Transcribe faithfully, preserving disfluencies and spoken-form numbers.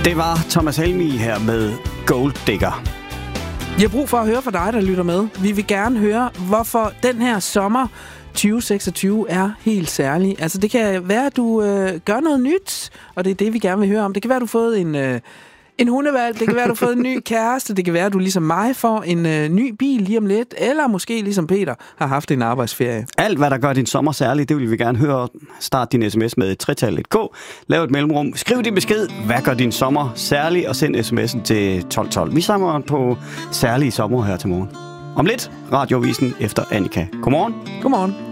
Det var Thomas Helmig her med Gold Digger. Jeg har brug for at høre fra dig, der lytter med. Vi vil gerne høre, hvorfor den her sommer tyve seksogtyve er helt særlig. Altså, det kan være, at du øh, gør noget nyt, og det er det, vi gerne vil høre om. Det kan være, at du har fået en, øh, en hundevalg, det kan være, at du har fået en ny kæreste, det kan være, at du ligesom mig får en øh, ny bil lige om lidt, eller måske ligesom Peter har haft en arbejdsferie. Alt, hvad der gør din sommer særlig, det vil vi gerne høre. Start din sms med et tretal et K. Lav et mellemrum. Skriv din besked. Hvad gør din sommer særlig? Og send sms'en til tolv tolv. Vi samler på særlige sommer her til morgen. Om lidt, Radiovisen efter Annika. Godmorgen. Godmorgen.